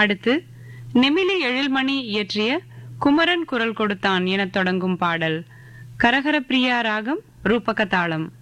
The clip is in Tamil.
அடுத்து நெமிலி எழில்மணி இயற்றிய குமரன் குரல் கொடுத்தான் என தொடங்கும் பாடல். கரகர பிரியா ராகம், ரூபக தாளம்.